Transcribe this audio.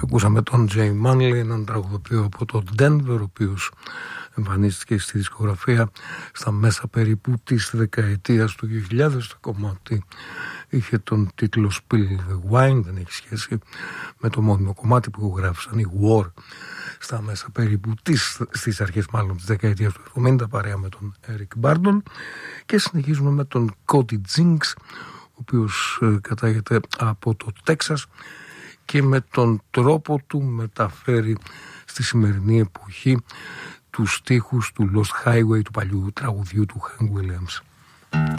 Ακούσαμε τον Jay Manley, έναν τραγουδοποιό από το Denver, ο οποίος εμφανίστηκε στη δισκογραφία στα μέσα περίπου της δεκαετίας του 2000. Το κομμάτι είχε τον τίτλο Spill the Wine, δεν έχει σχέση με το μόνιμο κομμάτι που γράφησαν οι War στα μέσα περίπου στις αρχές μάλλον της δεκαετίας του 70, παρέα με τον Eric Burdon. Και συνεχίζουμε με τον Cody Jinks, ο οποίος κατάγεται από το Τέξας και με τον τρόπο του μεταφέρει στη σημερινή εποχή τους στίχους του Lost Highway, του παλιού τραγουδιού του Hank Williams.